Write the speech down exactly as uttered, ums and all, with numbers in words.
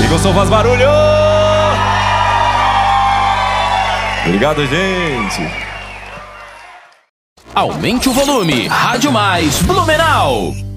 gostou, faz barulho! Obrigado, gente! Aumente o volume. Rádio Mais Blumenau.